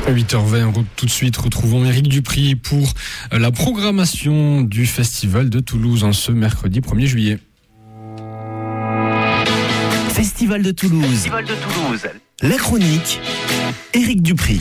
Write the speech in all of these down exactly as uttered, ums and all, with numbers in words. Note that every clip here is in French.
huit heures vingt, tout de suite, retrouvons Éric Dupri pour la programmation du Festival de Toulouse en ce mercredi premier juillet. Festival de Toulouse. Festival de Toulouse. La chronique, Éric Dupri.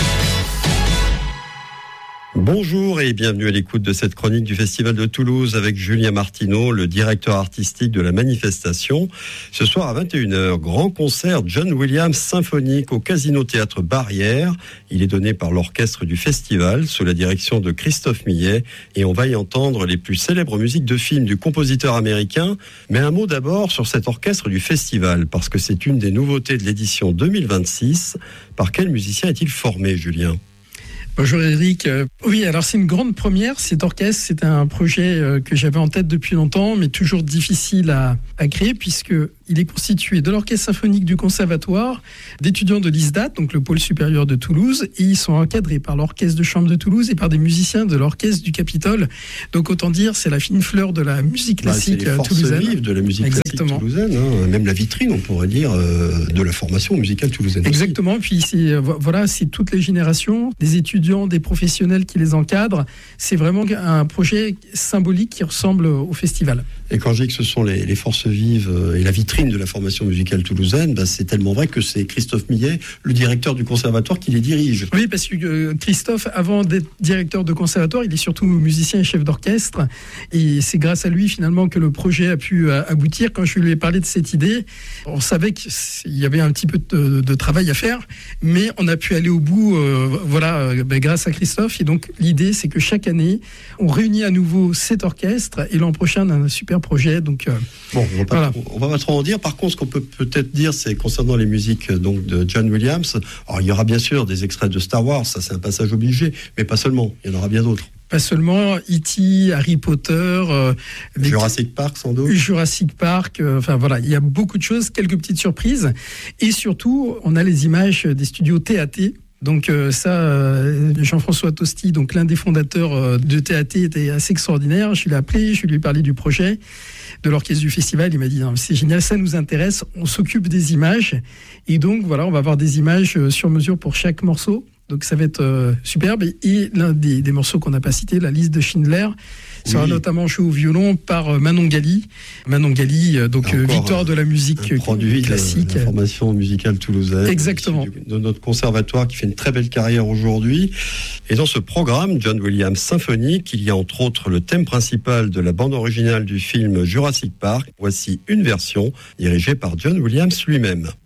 Bonjour et bienvenue à l'écoute de cette chronique du Festival de Toulouse avec Julien Martineau, le directeur artistique de la manifestation. Ce soir à vingt et une heures, grand concert John Williams symphonique au Casino Théâtre Barrière. Il est donné par l'orchestre du festival sous la direction de Christophe Millet et on va y entendre les plus célèbres musiques de films du compositeur américain. Mais un mot d'abord sur cet orchestre du festival parce que c'est une des nouveautés de l'édition deux mille vingt-six. Par quel musicien est-il formé, Julien ? Bonjour Eric. Euh, oui, alors c'est une grande première. Cet orchestre, c'est un projet euh, que j'avais en tête depuis longtemps, mais toujours difficile à, à créer puisque il est constitué de l'orchestre symphonique du conservatoire, d'étudiants de l'I S D A T, donc le pôle supérieur de Toulouse, et ils sont encadrés par l'orchestre de chambre de Toulouse et par des musiciens de l'orchestre du Capitole. Donc autant dire, c'est la fine fleur de la musique classique bah, toulousaine. C'est les forces vives de la musique Exactement. classique toulousaine, hein. Même la vitrine, on pourrait dire, euh, de la formation musicale toulousaine. Exactement. Puis c'est voilà, c'est toutes les générations, des étudiants, des professionnels qui les encadrent. C'est vraiment un projet symbolique qui ressemble au festival. Et quand je dis que ce sont les, les forces vives et la vitrine de la formation musicale toulousaine, bah c'est tellement vrai que c'est Christophe Millet, le directeur du conservatoire, qui les dirige. Oui, parce que euh, Christophe, avant d'être directeur de conservatoire, il est surtout musicien et chef d'orchestre. Et c'est grâce à lui, finalement, que le projet a pu euh, aboutir. Quand je lui ai parlé de cette idée, on savait qu'il y avait un petit peu de, de travail à faire, mais on a pu aller au bout, euh, voilà, euh, bah, grâce à Christophe. Et donc, l'idée, c'est que chaque année, on réunit à nouveau cet orchestre. Et l'an prochain, on a un super projet. Donc, euh, bon, on va pas voilà. trop, on va pas trop en dire. Par contre, ce qu'on peut peut-être dire, c'est concernant les musiques donc de John Williams. Alors, il y aura bien sûr des extraits de Star Wars, ça c'est un passage obligé, mais pas seulement. Il y en aura bien d'autres. Pas seulement E T, Harry Potter, euh, Jurassic les... Park sans doute. Jurassic Park, euh, enfin voilà, il y a beaucoup de choses, quelques petites surprises. Et surtout, on a les images des studios T A T. Donc euh, ça, euh, Jean-François Tosti, donc l'un des fondateurs euh, de T A T, était assez extraordinaire. Je l'ai appelé, je lui ai parlé du projet de l'orchestre du festival. Il m'a dit non, c'est génial, ça nous intéresse. On s'occupe des images et donc voilà, on va avoir des images euh, sur mesure pour chaque morceau. Donc ça va être euh, superbe. Et l'un des, des morceaux qu'on n'a pas cité, la liste de Schindler, sera oui. notamment joué au violon par euh, Manon Gali. Manon Gali, euh, donc euh, victoire de la musique produit classique. De la formation musicale toulousaine. Exactement. De notre conservatoire qui fait une très belle carrière aujourd'hui. Et dans ce programme, John Williams symphonique, il y a entre autres le thème principal de la bande originale du film Jurassic Park. Voici une version dirigée par John Williams lui-même.